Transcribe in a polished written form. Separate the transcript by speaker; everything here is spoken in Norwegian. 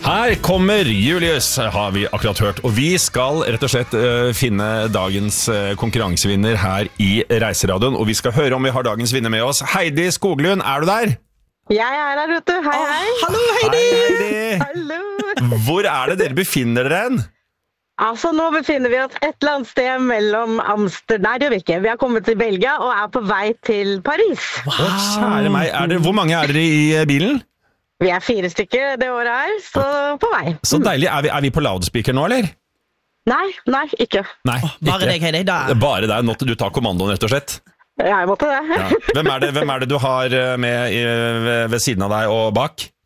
Speaker 1: Her kommer Julius, har vi akkurat hørt. Og vi skal rett og slett finne dagens konkurransevinner her i Reiseradioen. Og vi skal høre om vi har dagens vinner med oss. Heidi Skoglund, er du der?
Speaker 2: Jeg er der, vet du. Hei, hei.
Speaker 3: Hallo, Heidi!
Speaker 1: Hei, Heidi!
Speaker 2: Hallo!
Speaker 1: Hvor er det dere befinner dere hen?
Speaker 2: Altså, nå befinner vi oss et eller annet sted mellom Amsterdam... Nei, det gjør vi ikke. Vi har kommet til Belgia og er på vei til Paris.
Speaker 1: Å, kjære meg. Hvor mange er dere i bilen?
Speaker 2: Vi er 4 stykker det året her, så på vei.
Speaker 1: Så deilig. Er vi på loudspeaker nå, eller?
Speaker 2: Nei, ikke.
Speaker 1: Nei,
Speaker 3: Bare
Speaker 1: ikke.
Speaker 3: deg, Heidi. Da.
Speaker 1: Bare deg. Nå du tar kommandoen, rett og slett.
Speaker 2: Jeg måtte det.
Speaker 1: Ja. Hvem er det du har med ved siden av deg og bak?